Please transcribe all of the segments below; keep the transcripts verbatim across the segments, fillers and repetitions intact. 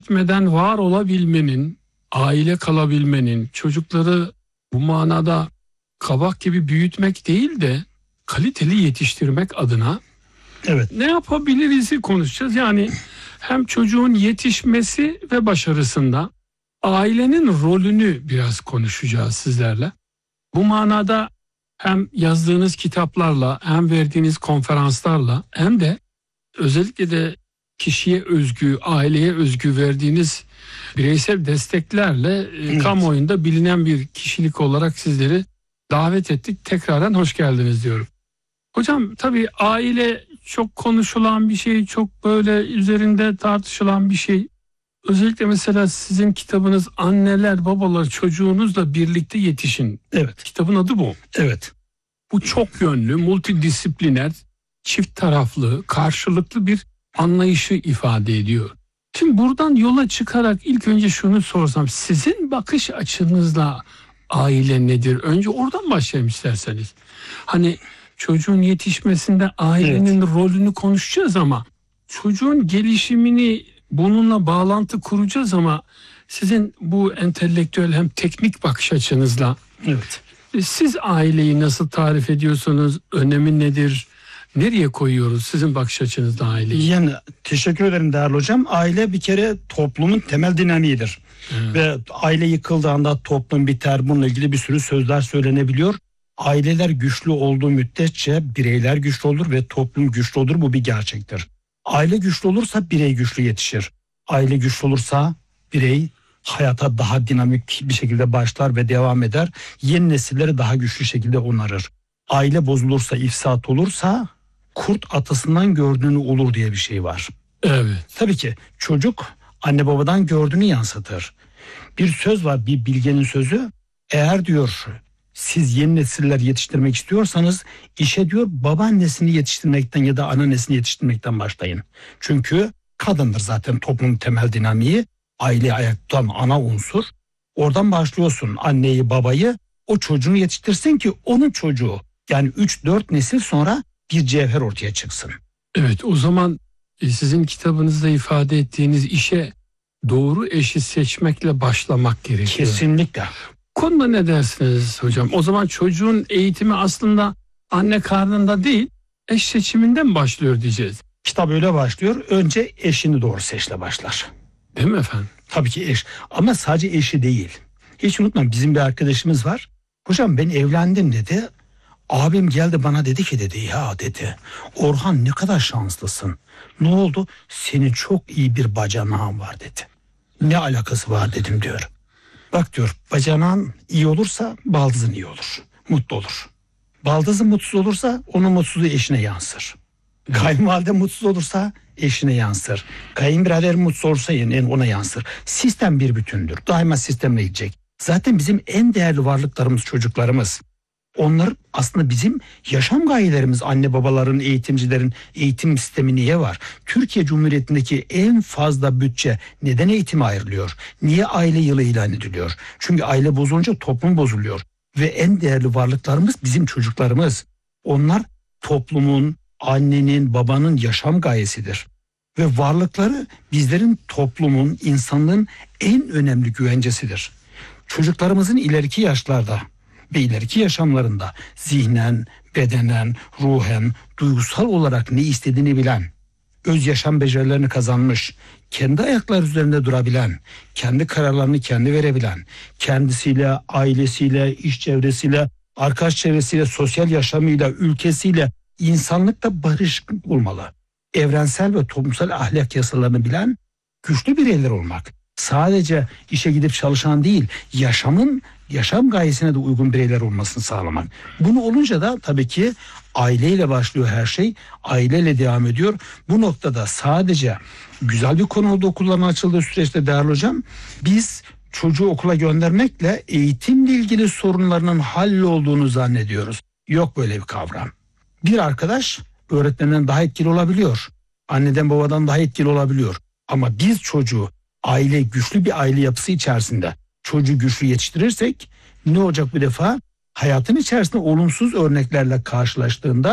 etmeden var olabilmenin, aile kalabilmenin, çocukları bu manada kabak gibi büyütmek değil de kaliteli yetiştirmek adına evet. ne yapabiliriz'i konuşacağız. Yani hem çocuğun yetişmesi ve başarısında ailenin rolünü biraz konuşacağız sizlerle. Bu manada hem yazdığınız kitaplarla hem verdiğiniz konferanslarla hem de özellikle de kişiye özgü, aileye özgü verdiğiniz bireysel desteklerle evet. kamuoyunda bilinen bir kişilik olarak sizleri davet ettik. Tekrardan hoş geldiniz diyorum. Hocam tabii aile çok konuşulan bir şey, çok böyle üzerinde tartışılan bir şey. Özellikle mesela sizin kitabınız Anneler Babalar Çocuğunuzla Birlikte Yetişin. Evet. Kitabın adı bu. Evet. Bu çok yönlü, multidisipliner, çift taraflı, karşılıklı bir anlayışı ifade ediyor. Şimdi buradan yola çıkarak ilk önce şunu sorsam, sizin bakış açınızla aile nedir? Önce oradan başlayalım isterseniz. Hani çocuğun yetişmesinde ailenin evet. rolünü konuşacağız ama çocuğun gelişimini bununla bağlantı kuracağız ama sizin bu entelektüel hem teknik bakış açınızla evet. siz aileyi nasıl tarif ediyorsunuz? Önemi nedir? Nereye koyuyoruz sizin bakış açınızda aileyi? Yani teşekkür ederim değerli hocam. Aile bir kere toplumun temel dinamiğidir. Evet. Ve aile yıkıldığında toplum biter. Bununla ilgili bir sürü sözler söylenebiliyor. Aileler güçlü olduğu müddetçe bireyler güçlü olur ve toplum güçlü olur. Bu bir gerçektir. Aile güçlü olursa birey güçlü yetişir. Aile güçlü olursa birey hayata daha dinamik bir şekilde başlar ve devam eder. Yeni nesilleri daha güçlü şekilde onarır. Aile bozulursa, ifsat olursa kurt atasından gördüğünü olur diye bir şey var. Evet. Tabii ki çocuk anne babadan gördüğünü yansıtır. Bir söz var, bir bilgenin sözü. Eğer diyor siz yeni nesiller yetiştirmek istiyorsanız işe diyor babaannesini yetiştirmekten ya da anneannesini yetiştirmekten başlayın. Çünkü kadındır zaten toplumun temel dinamiği. Aileyi ayakta tutan ana unsur. Oradan başlıyorsun anneyi babayı, o çocuğunu yetiştirsin ki onun çocuğu yani üç dört nesil sonra bir cevher ortaya çıksın. Evet, o zaman sizin kitabınızda ifade ettiğiniz işe doğru eşi seçmekle başlamak gerekiyor. Kesinlikle. Konuda ne dersiniz hocam? O zaman çocuğun eğitimi aslında anne karnında değil, eş seçiminden başlıyor diyeceğiz. Kitap öyle başlıyor. Önce eşini doğru seçle başlar. Değil mi efendim? Tabii ki eş. Ama sadece eşi değil. Hiç unutma, bizim bir arkadaşımız var. Hocam ben evlendim dedi. Abim geldi bana dedi ki dedi ya dedi. Orhan ne kadar şanslısın. Ne oldu? Senin çok iyi bir bacanağın var dedi. Ne alakası var dedim diyor. Bak diyor, bacanağın iyi olursa baldızın iyi olur. Mutlu olur. Baldızın mutsuz olursa onun mutsuzluğu eşine yansır. Kayınvalide mutsuz olursa eşine yansır. Kayınbirader mutsuz olursa yani ona yansır. Sistem bir bütündür. Daima sistemle gidecek. Zaten bizim en değerli varlıklarımız çocuklarımız. Onlar aslında bizim yaşam gayelerimiz. Anne babaların, eğitimcilerin eğitim sistemi niye var? Türkiye Cumhuriyeti'ndeki en fazla bütçe neden eğitime ayrılıyor? Niye aile yılı ilan ediliyor? Çünkü aile bozulunca toplum bozuluyor. Ve en değerli varlıklarımız bizim çocuklarımız. Onlar toplumun, annenin, babanın yaşam gayesidir. Ve varlıkları bizlerin, toplumun, insanlığın en önemli güvencesidir. Çocuklarımızın ileriki yaşlarda ve ileriki yaşamlarında zihnen, bedenen, ruhen, duygusal olarak ne istediğini bilen, öz yaşam becerilerini kazanmış, kendi ayakları üzerinde durabilen, kendi kararlarını kendi verebilen, kendisiyle, ailesiyle, iş çevresiyle, arkadaş çevresiyle, sosyal yaşamıyla, ülkesiyle, insanlıkla barışık olmalı. Evrensel ve toplumsal ahlak yasalarını bilen güçlü bireyler olmak. Sadece işe gidip çalışan değil, yaşamın, yaşam gayesine de uygun bireyler olmasını sağlamak. Bunu olunca da tabii ki aileyle başlıyor her şey. Aileyle devam ediyor. Bu noktada sadece güzel bir konu oldu okulların açıldığı süreçte değerli hocam. Biz çocuğu okula göndermekle eğitimle ilgili sorunlarının hallolduğunu zannediyoruz. Yok böyle bir kavram. Bir arkadaş öğretmenden daha etkili olabiliyor. Anneden babadan daha etkili olabiliyor. Ama biz çocuğu aile, güçlü bir aile yapısı içerisinde çocuğu güçlü yetiştirirsek ne olacak bu defa? Hayatın içerisinde olumsuz örneklerle karşılaştığında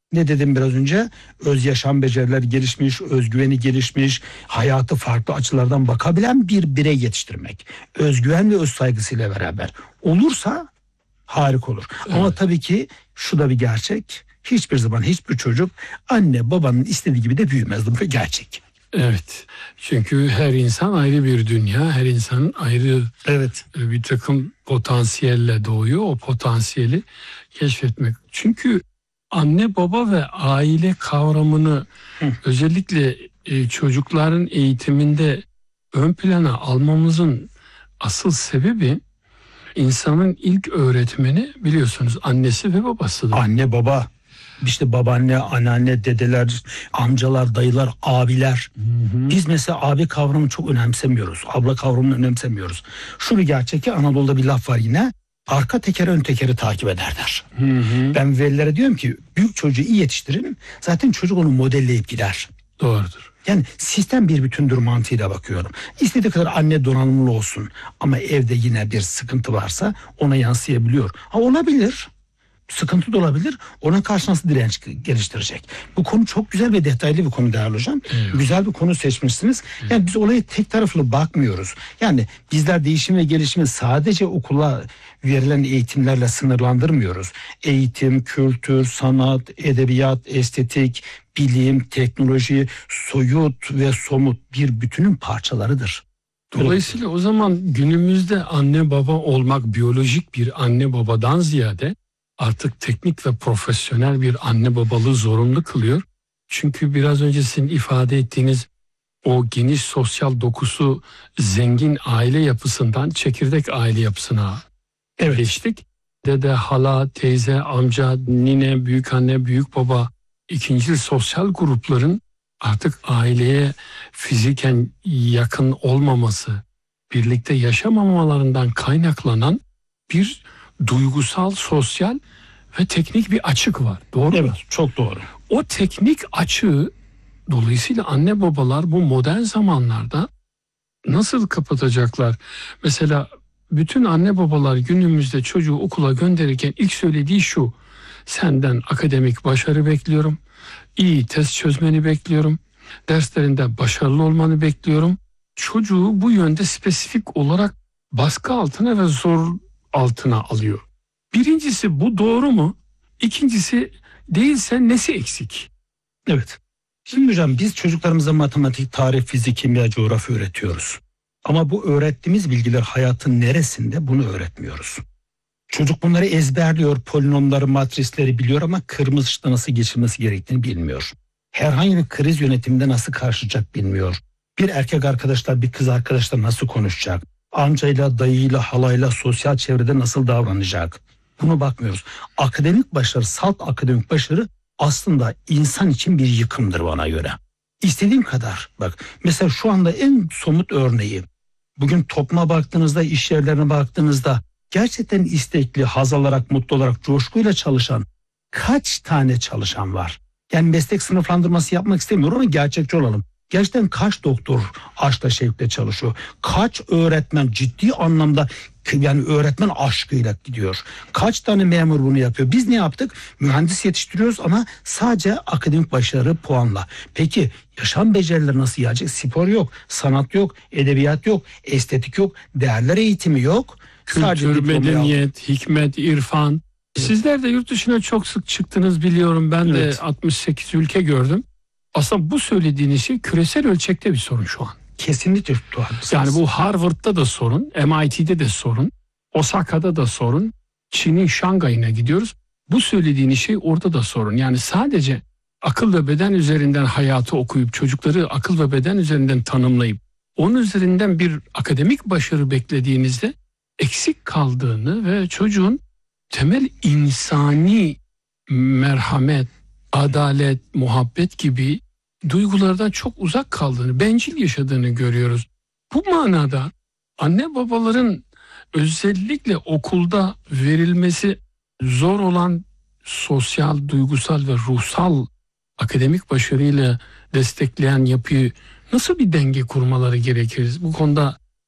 Ne dedim biraz önce? Öz yaşam becerileri gelişmiş, özgüveni gelişmiş, hayatı farklı açılardan bakabilen bir birey yetiştirmek. Özgüven ve öz saygısıyla beraber olursa harika olur. Evet. Ama tabii ki şu da bir gerçek. Hiçbir zaman hiçbir çocuk anne babanın istediği gibi de büyümez. Bu bir gerçek. Evet. Çünkü her insan ayrı bir dünya, her insanın ayrı evet. bir takım potansiyelle doğuyor. O potansiyeli keşfetmek. Çünkü anne baba ve aile kavramını Hı. özellikle çocukların eğitiminde ön plana almamızın asıl sebebi insanın ilk öğretmeni biliyorsunuz annesi ve babasıdır. Anne baba. İşte babaanne, anneanne, dedeler, amcalar, dayılar, abiler. Hı hı. Biz mesela abi kavramını çok önemsemiyoruz. Abla kavramını önemsemiyoruz. Şu bir gerçek ki Anadolu'da bir laf var yine. Arka teker ön tekeri takip ederler. Hı hı. Ben velilere diyorum ki büyük çocuğu iyi yetiştirin. Zaten çocuk onu modelleyip gider. Doğrudur. Yani sistem bir bütündür mantığıyla bakıyorum. İstediği kadar anne donanımlı olsun ama evde yine bir sıkıntı varsa ona yansıyabiliyor. Ha olabilir. Sıkıntı da olabilir. Ona karşı nasıl direnç geliştirecek? Bu konu çok güzel ve detaylı bir konu değerli hocam. Evet. Güzel bir konu seçmişsiniz. Evet. Yani biz olaya tek taraflı bakmıyoruz. Yani bizler değişim ve gelişimi sadece okula verilen eğitimlerle sınırlandırmıyoruz. Eğitim, kültür, sanat, edebiyat, estetik, bilim, teknoloji, soyut ve somut bir bütünün parçalarıdır. Dolayısıyla o zaman günümüzde anne baba olmak biyolojik bir anne babadan ziyade artık teknik ve profesyonel bir anne babalığı zorunlu kılıyor. Çünkü biraz önce sizin ifade ettiğiniz o geniş sosyal dokusu zengin aile yapısından çekirdek aile yapısına evet. geçtik. Dede, hala, teyze, amca, nine, büyükanne, büyükbaba, ikincil sosyal grupların artık aileye fiziken yakın olmaması, birlikte yaşamamalarından kaynaklanan bir duygusal, sosyal ve teknik bir açık var. Doğru evet, mu? Çok doğru. O teknik açığı dolayısıyla anne babalar bu modern zamanlarda nasıl kapatacaklar? Mesela bütün anne babalar günümüzde çocuğu okula gönderirken ilk söylediği şu: senden akademik başarı bekliyorum, iyi test çözmeni bekliyorum, derslerinde başarılı olmanı bekliyorum. Çocuğu bu yönde spesifik olarak baskı altına ve zor altına alıyor. Birincisi bu doğru mu? İkincisi değilse nesi eksik? Evet. Şimdi hocam biz çocuklarımıza matematik, tarih, fizik, kimya, coğrafya öğretiyoruz. Ama bu öğrettiğimiz bilgiler hayatın neresinde bunu öğretmiyoruz. Çocuk bunları ezberliyor, polinomları, matrisleri biliyor ama kırmızı ışıkta nasıl geçilmesi gerektiğini bilmiyor. Herhangi bir kriz yönetiminde nasıl karşılayacak bilmiyor. Bir erkek arkadaşlar bir kız arkadaşla nasıl konuşacak? Amcayla, dayıyla, halayla sosyal çevrede nasıl davranacak? Bunu bakmıyoruz. Akademik başarı, salt akademik başarı aslında insan için bir yıkımdır bana göre. İstediğim kadar bak mesela şu anda en somut örneği bugün topluma baktığınızda, iş yerlerine baktığınızda gerçekten istekli, haz alarak, mutlu olarak, coşkuyla çalışan kaç tane çalışan var? Yani meslek sınıflandırması yapmak istemiyorum ama gerçekçi olalım. Gerçekten kaç doktor aşkla şevkle çalışıyor? Kaç öğretmen ciddi anlamda yani öğretmen aşkıyla gidiyor? Kaç tane memur bunu yapıyor? Biz ne yaptık? Mühendis yetiştiriyoruz ama sadece akademik başarı puanla. Peki yaşam becerileri nasıl yayacak? Spor yok, sanat yok, edebiyat yok, estetik yok, değerler eğitimi yok. Kültür, medeniyet, hikmet, irfan. Evet. Sizler de yurt dışına çok sık çıktınız biliyorum. Ben evet. de altmış sekiz ülke gördüm. Aslında bu söylediğiniz şey küresel ölçekte bir sorun şu an. Kesinlikle. Yani bu Harvard'da da sorun, M I T'de de sorun, Osaka'da da sorun, Çin'in Şangay'ına gidiyoruz. Bu söylediğiniz şey orada da sorun. Yani sadece akıl ve beden üzerinden hayatı okuyup çocukları akıl ve beden üzerinden tanımlayıp onun üzerinden bir akademik başarı beklediğinizde eksik kaldığını ve çocuğun temel insani merhamet, adalet, muhabbet gibi duygulardan çok uzak kaldığını, bencil yaşadığını görüyoruz. Bu manada anne babaların özellikle okulda verilmesi zor olan sosyal, duygusal ve ruhsal akademik başarıyla destekleyen yapıyı nasıl bir denge kurmaları gerekir? Bu konuda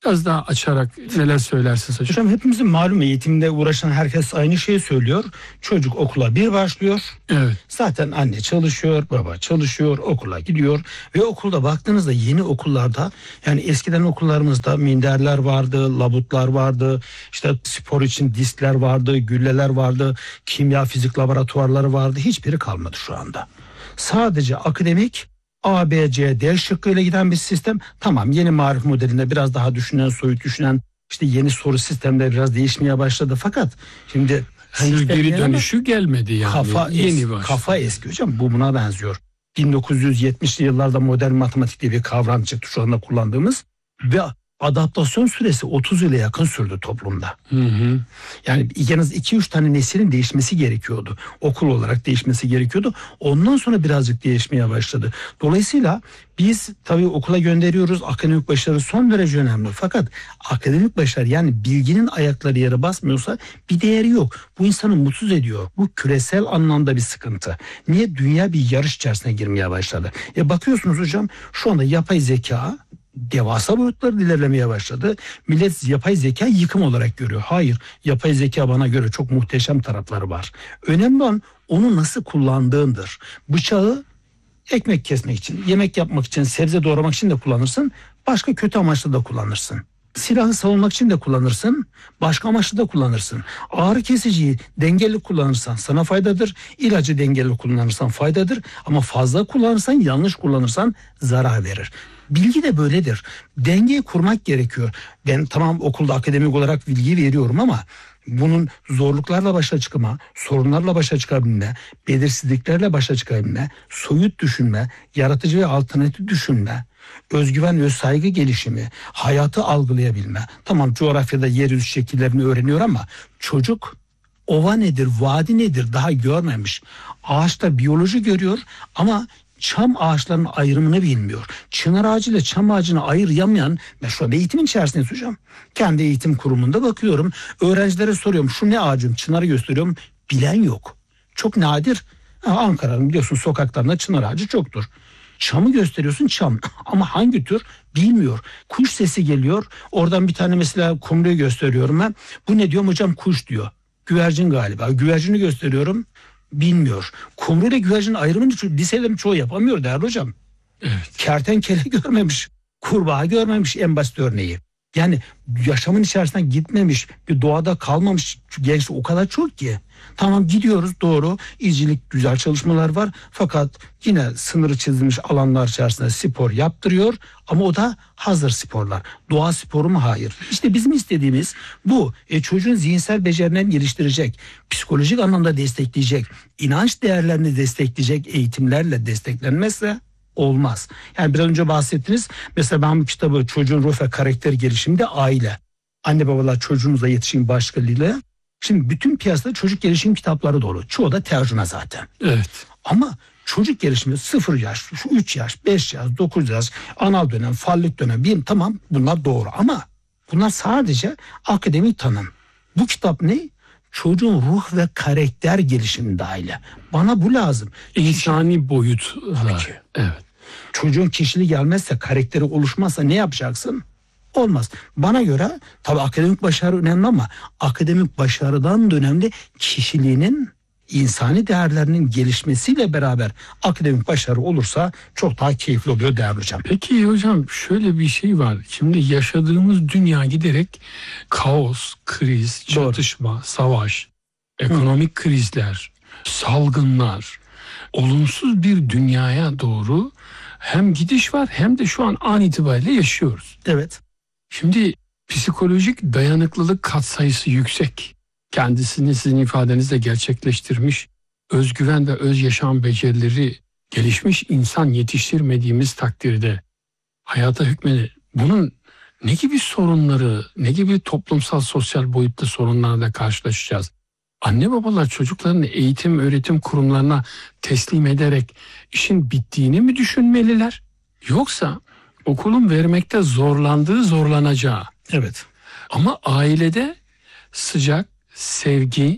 Biraz daha açarak neler söylersiniz hocam? Hocam hepimizin malum eğitimde uğraşan herkes aynı şeyi söylüyor. Çocuk okula bir başlıyor. Evet. Zaten anne çalışıyor, baba çalışıyor, okula gidiyor. Ve okulda baktığınızda yeni okullarda, yani eskiden okullarımızda minderler vardı, labutlar vardı. İşte spor için diskler vardı, gülleler vardı. Kimya, fizik laboratuvarları vardı. Hiçbiri kalmadı şu anda. Sadece akademik A, B, C, D şıkkıyla giden bir sistem. Tamam, yeni marif modelinde biraz daha düşünen, soyut düşünen, işte yeni soru sistemleri biraz değişmeye başladı. Fakat şimdi henüz geri dönüşü gelmedi yani. Kafa, yeni es, kafa eski hocam, bu buna benziyor. bin dokuz yüz yetmişli yıllarda modern matematik diye bir kavram çıktı şu anda kullandığımız ve adaptasyon süresi otuz yıla yakın sürdü toplumda. Hı hı. Yani yalnız iki üç tane neslin değişmesi gerekiyordu. Okul olarak değişmesi gerekiyordu. Ondan sonra birazcık değişmeye başladı. Dolayısıyla biz tabii okula gönderiyoruz. Akademik başarı son derece önemli. Fakat akademik başarı, yani bilginin ayakları yere basmıyorsa bir değeri yok. Bu insanı mutsuz ediyor. Bu küresel anlamda bir sıkıntı. Niye? Dünya bir yarış içerisine girmeye başladı. E bakıyorsunuz hocam, şu anda yapay zeka devasa boyutlarda ilerlemeye başladı. Millet yapay zeka yıkım olarak görüyor. Hayır, yapay zeka bana göre çok muhteşem tarafları var. Önemli olan onu nasıl kullandığındır. Bıçağı ekmek kesmek için, yemek yapmak için, sebze doğramak için de kullanırsın. Başka kötü amaçla da kullanırsın. Silahı savunmak için de kullanırsın. Başka amaçla da kullanırsın. Ağrı kesiciyi dengeli kullanırsan sana faydadır. İlacı dengeli kullanırsan faydadır. Ama fazla kullanırsan, yanlış kullanırsan zarar verir. Bilgi de böyledir. Dengeyi kurmak gerekiyor. Ben tamam okulda akademik olarak bilgi veriyorum ama bunun zorluklarla başa çıkma, sorunlarla başa çıkabilme, belirsizliklerle başa çıkabilme, soyut düşünme, yaratıcı ve alternatif düşünme, özgüven ve saygı gelişimi, hayatı algılayabilme. Tamam, coğrafyada yeryüzü şekillerini öğreniyor ama çocuk ova nedir, vadi nedir daha görmemiş. Ağaçta biyoloji görüyor ama çam ağaçlarının ayrımını bilmiyor. Çınar ağacı ile çam ağacını ayıramayan, ben şu anda eğitimin içerisindeyiz hocam. Kendi eğitim kurumunda bakıyorum. Öğrencilere soruyorum, şu ne ağacım? Çınarı gösteriyorum. Bilen yok. Çok nadir. Ha, Ankara'nın biliyorsun sokaklarında çınar ağacı çoktur. Çamı gösteriyorsun, çam. Ama hangi tür bilmiyor. Kuş sesi geliyor. Oradan bir tane mesela kumruyu gösteriyorum ben. Bu ne diyorum hocam? Kuş diyor. Güvercin galiba. Güvercini gösteriyorum. Bilmiyor. Kumru ile güvercin ayrımını liselerin çoğu yapamıyor değerli hocam. Evet. Kertenkele görmemiş, kurbağa görmemiş, en basit örneği. Yani yaşamın içerisinden gitmemiş, bir doğada kalmamış genç o kadar çok ki. Tamam, gidiyoruz, doğru, izcilik güzel çalışmalar var. Fakat yine sınırı çizilmiş alanlar içerisinde spor yaptırıyor. Ama o da hazır sporlar. Doğa sporu mu? Hayır. İşte bizim istediğimiz bu. E, çocuğun zihinsel becerilerini geliştirecek, psikolojik anlamda destekleyecek, inanç değerlerini destekleyecek eğitimlerle desteklenmezse olmaz. Yani biraz önce bahsettiniz. Mesela ben bu kitabı Çocuğun Ruh ve Karakter Gelişiminde Aile. Anne babalar çocuğunuzla yetişkin başlığıyla. Şimdi bütün piyasada çocuk gelişim kitapları dolu. Çoğu da tercüme zaten. Evet. Ama çocuk gelişimi sıfır yaş, üç yaş, beş yaş, dokuz yaş, anal dönem, fallik dönem, bir, tamam bunlar doğru ama bunlar sadece akademik tanım. Bu kitap ne? Çocuğun ruh ve karakter gelişiminde aile. Bana bu lazım. İnsani boyutlar. Evet. Çocuğun kişiliği gelmezse, karakteri oluşmazsa ne yapacaksın? Olmaz. Bana göre tabii akademik başarı önemli ama akademik başarıdan da önemli kişiliğinin, insani değerlerinin gelişmesiyle beraber akademik başarı olursa çok daha keyifli oluyor değerli hocam. Peki hocam, şöyle bir şey var. Şimdi yaşadığımız dünya giderek kaos, kriz, çatışma, Doğru. savaş, ekonomik Hı. krizler, salgınlar, olumsuz bir dünyaya doğru hem gidiş var hem de şu an an itibariyle yaşıyoruz. Evet. Şimdi psikolojik dayanıklılık katsayısı yüksek. Kendisini sizin ifadenizle gerçekleştirmiş, özgüven ve öz yaşam becerileri gelişmiş insan yetiştirmediğimiz takdirde hayata hükmede bunun ne gibi sorunları, ne gibi toplumsal sosyal boyutta sorunlarla karşılaşacağız? Anne babalar çocuklarını eğitim öğretim kurumlarına teslim ederek işin bittiğini mi düşünmeliler? Yoksa okulun vermekte zorlandığı zorlanacağı. Evet. Ama ailede sıcak, sevgi,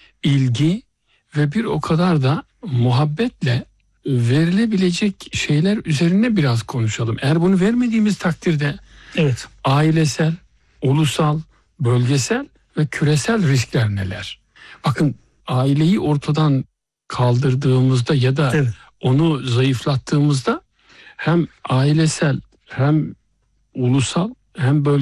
ilgi ve bir o kadar da muhabbetle verilebilecek şeyler üzerine biraz konuşalım. Eğer bunu vermediğimiz takdirde Evet. Ailesel, ulusal, bölgesel ve küresel riskler neler? Bakın, aileyi ortadan kaldırdığımızda ya da Evet. onu zayıflattığımızda hem ailesel hem ulusal hem bölgesel